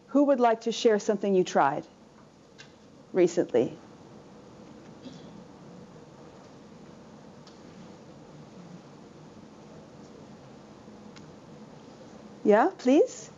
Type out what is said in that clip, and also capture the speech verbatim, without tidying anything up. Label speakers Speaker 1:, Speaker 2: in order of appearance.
Speaker 1: Who would like to share something you tried recently? Yeah, please?